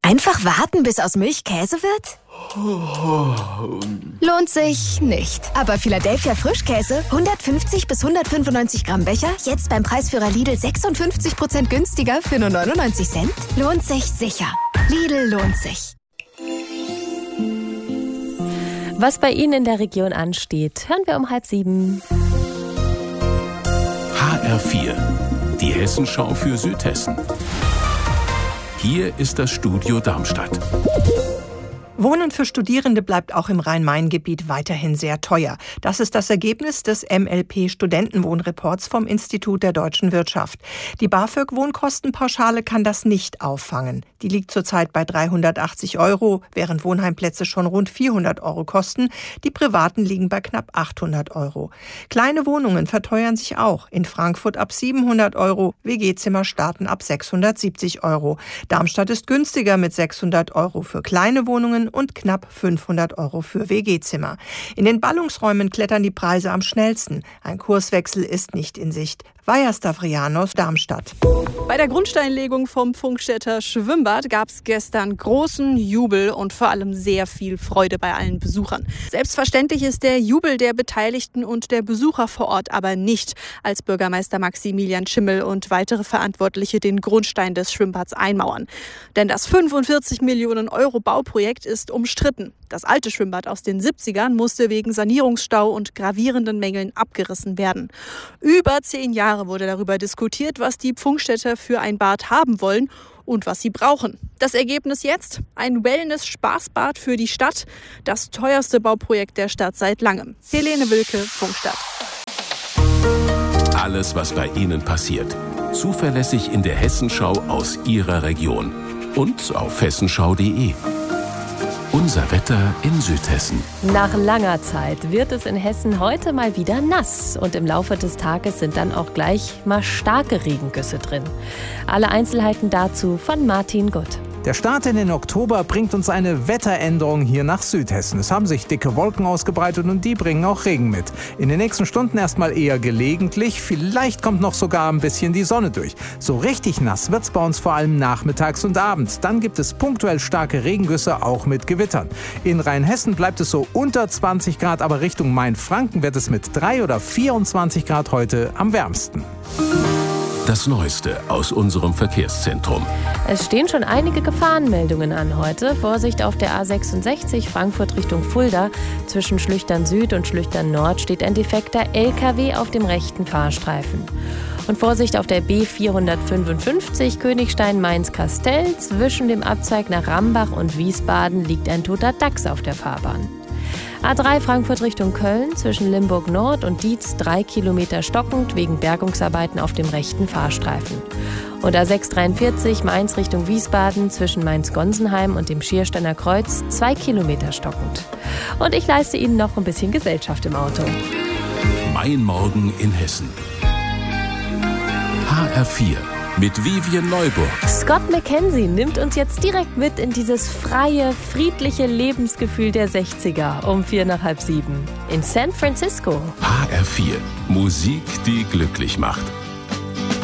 Einfach warten, bis aus Milch Käse wird? Lohnt sich nicht. Aber Philadelphia Frischkäse, 150 bis 195 Gramm Becher, jetzt beim Preisführer Lidl 56% günstiger für nur 99 Cent? Lohnt sich sicher. Lidl lohnt sich. Was bei Ihnen in der Region ansteht, hören wir um 6:30. HR4, die Hessenschau für Südhessen. Hier ist das Studio Darmstadt. Wohnen für Studierende bleibt auch im Rhein-Main-Gebiet weiterhin sehr teuer. Das ist das Ergebnis des MLP-Studentenwohnreports vom Institut der deutschen Wirtschaft. Die BAföG-Wohnkostenpauschale kann das nicht auffangen. Die liegt zurzeit bei 380 €, während Wohnheimplätze schon rund 400 € kosten. Die privaten liegen bei knapp 800 €. Kleine Wohnungen verteuern sich auch. In Frankfurt ab 700 €, WG-Zimmer starten ab 670 €. Darmstadt ist günstiger mit 600 € für kleine Wohnungen und knapp 500 € für WG-Zimmer. In den Ballungsräumen klettern die Preise am schnellsten. Ein Kurswechsel ist nicht in Sicht. Vaja Stavrianos, Darmstadt. Bei der Grundsteinlegung vom Pfungstädter Schwimmbad gab es gestern großen Jubel und vor allem sehr viel Freude bei allen Besuchern. Selbstverständlich ist der Jubel der Beteiligten und der Besucher vor Ort aber nicht, als Bürgermeister Maximilian Schimmel und weitere Verantwortliche den Grundstein des Schwimmbads einmauern. Denn das 45 Millionen € Bauprojekt ist umstritten. Das alte Schwimmbad aus den 70ern musste wegen Sanierungsstau und gravierenden Mängeln abgerissen werden. Über 10 Jahre wurde darüber diskutiert, was die Pfungstädter für ein Bad haben wollen und was sie brauchen. Das Ergebnis jetzt? Ein Wellness-Spaßbad für die Stadt. Das teuerste Bauprojekt der Stadt seit langem. Helene Wilke, Pfungstadt. Alles, was bei Ihnen passiert. Zuverlässig in der Hessenschau aus Ihrer Region. Und auf hessenschau.de. Unser Wetter in Südhessen. Nach langer Zeit wird es in Hessen heute mal wieder nass. Und im Laufe des Tages sind dann auch gleich mal starke Regengüsse drin. Alle Einzelheiten dazu von Martin Gutt. Der Start in den Oktober bringt uns eine Wetteränderung hier nach Südhessen. Es haben sich dicke Wolken ausgebreitet und die bringen auch Regen mit. In den nächsten Stunden erstmal eher gelegentlich. Vielleicht kommt noch sogar ein bisschen die Sonne durch. So richtig nass wird's bei uns vor allem nachmittags und abends. Dann gibt es punktuell starke Regengüsse, auch mit Gewittern. In Rheinhessen bleibt es so unter 20 Grad, aber Richtung Main-Franken wird es mit 3 oder 24 Grad heute am wärmsten. Das Neueste aus unserem Verkehrszentrum. Es stehen schon einige Gefahrenmeldungen an heute. Vorsicht auf der A66 Frankfurt Richtung Fulda. Zwischen Schlüchtern Süd und Schlüchtern Nord steht ein defekter LKW auf dem rechten Fahrstreifen. Und Vorsicht auf der B455 Königstein-Mainz-Kastell. Zwischen dem Abzweig nach Rambach und Wiesbaden liegt ein toter Dachs auf der Fahrbahn. A3 Frankfurt Richtung Köln, zwischen Limburg Nord und Dietz 3 Kilometer stockend wegen Bergungsarbeiten auf dem rechten Fahrstreifen. Und A643 Mainz Richtung Wiesbaden, zwischen Mainz-Gonsenheim und dem Schiersteiner Kreuz 2 Kilometer stockend. Und ich leiste Ihnen noch ein bisschen Gesellschaft im Auto. Mein Morgen in Hessen. HR4 mit Vivian Neuburg. Scott McKenzie nimmt uns jetzt direkt mit in dieses freie, friedliche Lebensgefühl der 60er um 6:45 in San Francisco. HR4, Musik, die glücklich macht.